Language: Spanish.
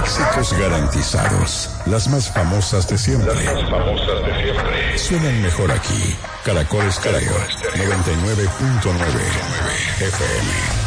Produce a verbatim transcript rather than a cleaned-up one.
Éxitos garantizados. Las más famosas de siempre. Las más famosas de siempre. Suenan mejor aquí. Caracol Estéreo noventa y nueve punto nueve F M.